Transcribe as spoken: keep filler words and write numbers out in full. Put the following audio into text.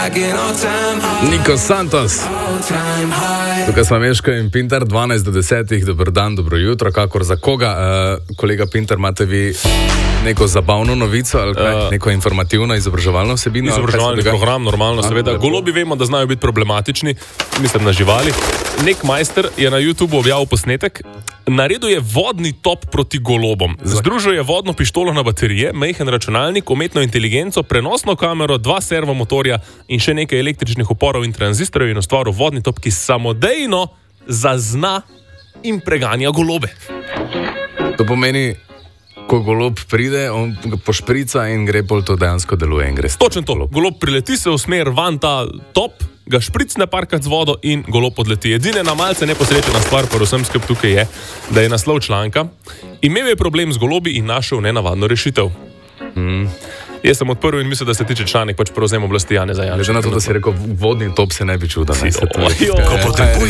Niko Santos. Tukaj smo Meško in Pintar, dvanajst do desetih, dober dan, dobro jutro, kakor za koga. Uh, kolega Pintar, imate vi neko zabavno novico ali kaj, uh, neko informativno, izobraževalno vsebino? Izobraževalni program, normalno, seveda. Golobi vemo, da znajo biti problematični, mislim na živali. Nek majster je na YouTubu objavil posnetek. Naredil je vodni top proti golobom. Združuje vodno pištolo na baterije, majhen računalnik, umetno inteligenco, prenosno kamero, dva servomotorja in še nekaj električnih uporov in tranzistorjev in ustvaril vodni top, ki samodejno zazna in preganja golobe. To pomeni, ko golob pride, on pošprica in gre pol to dejansko deluje in gre. Točno to. Golob prileti, se usmer van ta top, ga špricne parkrat z vodo in golob odleti. Edine na malce neposrečena stvar, pa vsem skup tukaj je, da je naslov članka. Imel je problem z golobi in našel nenavadno rešitev. Mm. Jaz sem odprl in mislil, da se tiče članek pač prevzem oblasti Janeza Janše. Glede na to, da si rekel, vodni top se ne bi čudil.